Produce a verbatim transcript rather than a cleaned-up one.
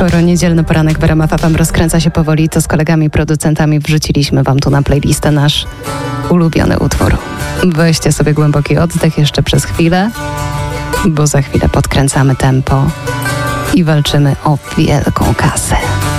Skoro niedzielny poranek w R M F F M rozkręca się powoli, to z kolegami producentami wrzuciliśmy wam tu na playlistę nasz ulubiony utwór. Weźcie sobie głęboki oddech jeszcze przez chwilę, bo za chwilę podkręcamy tempo i walczymy o wielką kasę.